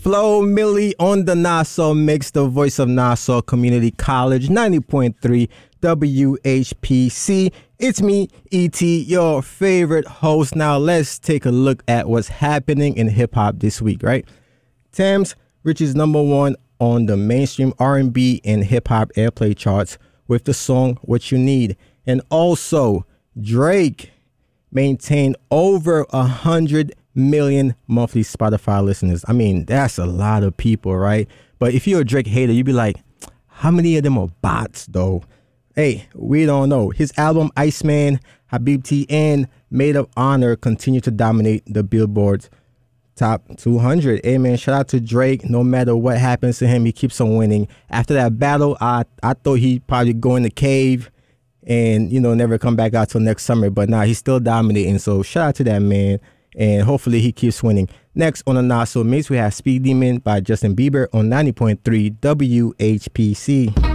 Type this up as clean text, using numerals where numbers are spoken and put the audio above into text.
Flo Milli on the Nassau Mix, the voice of Nassau Community College, 90.3 WHPC. It's me, E.T., your favorite host. Now let's take a look at what's happening in hip-hop this week, right? Tems reaches #1 on the mainstream R&B and hip-hop airplay charts with the song What You Need. And also, Drake maintained over 100 million monthly Spotify listeners. I mean, that's a lot of people, right? But if you're a Drake hater, you'd be like, how many of them are bots, though? Hey, we don't know. His album Iceman, Habibti, and Maid of Honor continue to dominate the Billboard Top 200. Hey, man, shout out to Drake. No matter what happens to him, he keeps on winning. After that battle, I thought he'd probably go in the cave and, never come back out till next summer. But nah, he's still dominating. So shout out to that man. And hopefully he keeps winning. Next on the Nassau Mix, we have Speed Demon by Justin Bieber on 90.3 WHPC.